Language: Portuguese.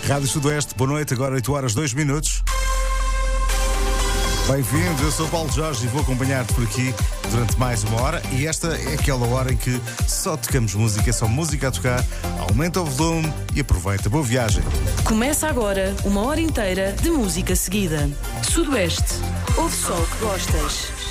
Rádio Sudoeste, boa noite, agora 8 horas 2 minutos. Bem-vindos, eu sou Paulo Jorge e vou acompanhar-te por aqui durante mais uma hora. E esta é aquela hora em que só tocamos música, é só música a tocar. Aumenta o volume e aproveita. Boa viagem. Começa agora uma hora inteira de música seguida. Sudoeste, ouve só o que gostas.